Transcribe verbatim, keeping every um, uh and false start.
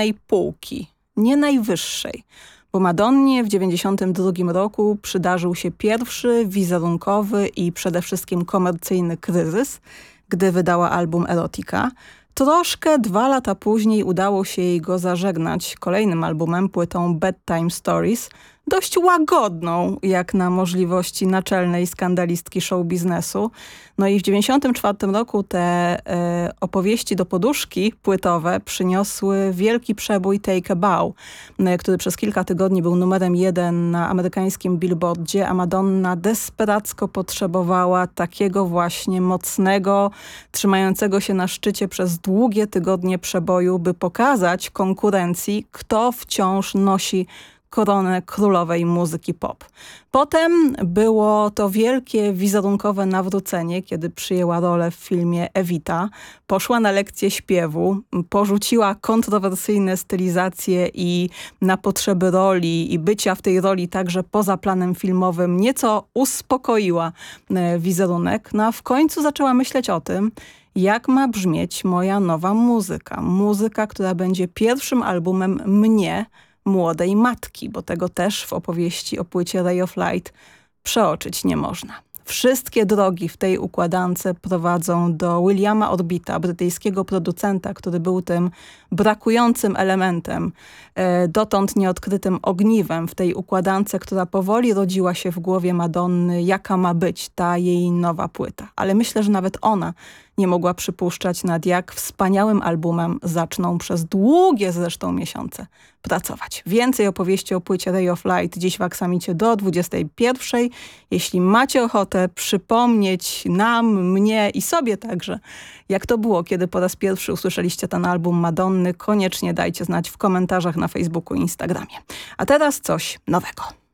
górnej półki, nie najwyższej. Bo Madonnie w dziewięćdziesiątym drugim roku przydarzył się pierwszy wizerunkowy i przede wszystkim komercyjny kryzys, gdy wydała album Erotica. Troszkę dwa lata później udało się jej go zażegnać kolejnym albumem, płytą Bedtime Stories, dość łagodną jak na możliwości naczelnej skandalistki show biznesu. No i w dziewięćdziesiątym czwartym roku te e, opowieści do poduszki płytowe przyniosły wielki przebój Take a Bow, e, który przez kilka tygodni był numerem jeden na amerykańskim Billboardzie, a Madonna desperacko potrzebowała takiego właśnie mocnego, trzymającego się na szczycie przez długie tygodnie przeboju, by pokazać konkurencji, kto wciąż nosi koronę królowej muzyki pop. Potem było to wielkie wizerunkowe nawrócenie, kiedy przyjęła rolę w filmie Evita, poszła na lekcję śpiewu, porzuciła kontrowersyjne stylizacje i na potrzeby roli i bycia w tej roli także poza planem filmowym nieco uspokoiła wizerunek, no a w końcu zaczęła myśleć o tym, jak ma brzmieć moja nowa muzyka. Muzyka, która będzie pierwszym albumem mnie, młodej matki, bo tego też w opowieści o płycie Ray of Light przeoczyć nie można. Wszystkie drogi w tej układance prowadzą do Williama Orbita, brytyjskiego producenta, który był tym brakującym elementem, e, dotąd nieodkrytym ogniwem w tej układance, która powoli rodziła się w głowie Madonny, jaka ma być ta jej nowa płyta. Ale myślę, że nawet ona nie mogła przypuszczać, nad jak wspaniałym albumem zaczną przez długie zresztą miesiące pracować. Więcej opowieści o płycie Ray of Light dziś w Aksamicie do dwudziestej pierwszej. Jeśli macie ochotę przypomnieć nam, mnie i sobie także, jak to było, kiedy po raz pierwszy usłyszeliście ten album Madonny, koniecznie dajcie znać w komentarzach na Facebooku i Instagramie. A teraz coś nowego.